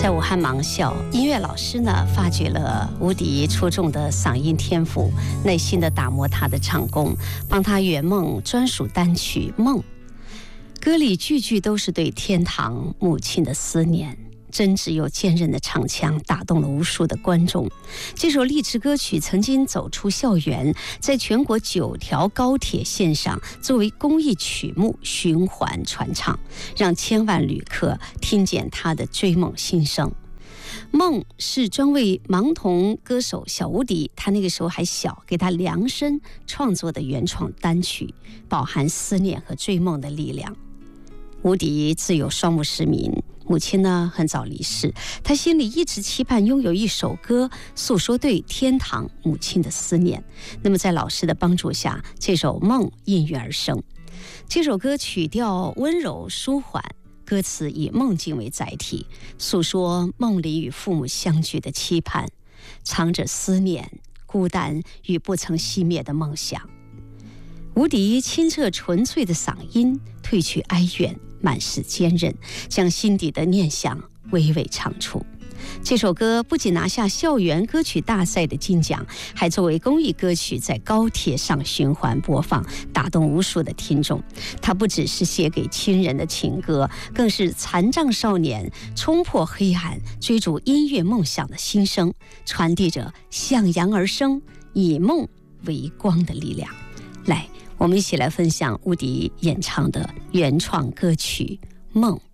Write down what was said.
在武汉盲校，音乐老师呢发掘了吴迪出众的嗓音天赋，耐心地打磨他的唱功，帮他圆梦专属单曲《梦》。歌里句句都是对天堂母亲的思念，真挚又坚韧的唱腔打动了无数的观众。这首励志歌曲曾经走出校园，在全国9条高铁线上作为公益曲目循环传唱，让千万旅客听见他的追梦心声。梦是专为盲童歌手小吴迪，他那个时候还小，给他量身创作的原创单曲，饱含思念和追梦的力量。吴迪自幼双目失明，母亲呢很早离世，他心里一直期盼拥有一首歌诉说对天堂母亲的思念。那么在老师的帮助下，这首《梦》应运而生。这首歌曲调温柔舒缓，歌词以梦境为载体，诉说梦里与父母相聚的期盼，藏着思念、孤单与不曾熄灭的梦想。吴迪清澈纯粹的嗓音褪去哀怨，满是坚韧，将心底的念想娓娓唱出。这首歌不仅拿下校园歌曲大赛的金奖，还作为公益歌曲在高铁上循环播放，打动无数的听众。它不只是写给亲人的情歌，更是残障少年冲破黑暗、追逐音乐梦想的心声，传递着向阳而生、以梦为光的力量。来，我们一起来分享吴迪演唱的原创歌曲《梦》。